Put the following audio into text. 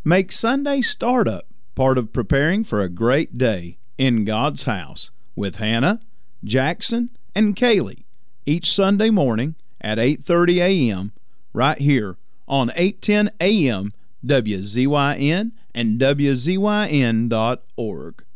Make Sunday Startup part of preparing for a great day in God's house with Hannah, Jackson, and Kaylee each Sunday morning at 8:30 a.m. right here on 810 AM WZYN and WZYN.org.